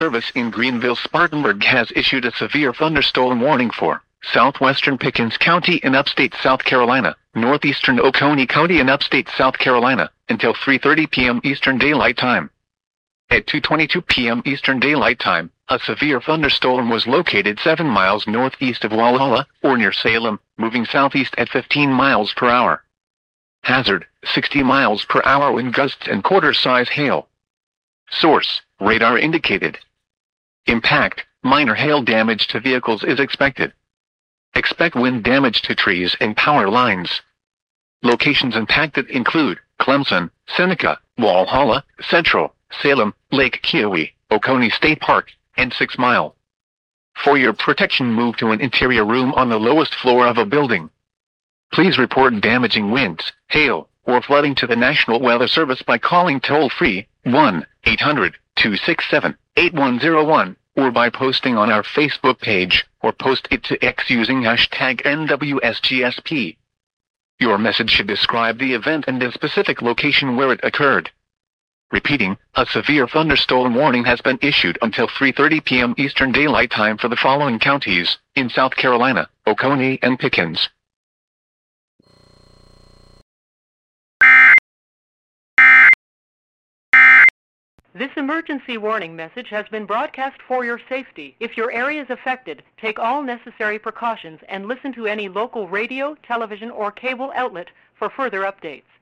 Service in Greenville-Spartanburg has issued a severe thunderstorm warning for southwestern Pickens County in upstate South Carolina, northeastern Oconee County in upstate South Carolina, until 3:30 p.m. Eastern Daylight Time. At 2:22 p.m. Eastern Daylight Time, a severe thunderstorm was located 7 miles northeast of Walhalla, or near Salem, moving southeast at 15 miles per hour. Hazard, 60 miles per hour wind gusts and quarter-size hail. Source, radar indicated. Impact, minor hail damage to vehicles is expected. Expect wind damage to trees and power lines. Locations impacted include Clemson, Seneca, Walhalla, Central, Salem, Lake Keowee, Oconee State Park, and 6 Mile. For your protection, move to an interior room on the lowest floor of a building. Please report damaging winds, hail, or flooding to the National Weather Service by calling toll-free 1-800-267-8101, or by posting on our Facebook page, or post it to X using hashtag NWSGSP. Your message should describe the event and the specific location where it occurred. Repeating, a severe thunderstorm warning has been issued until 3:30 p.m. Eastern Daylight Time for the following counties in South Carolina, Oconee and Pickens. This emergency warning message has been broadcast for your safety. If your area is affected, take all necessary precautions and listen to any local radio, television, or cable outlet for further updates.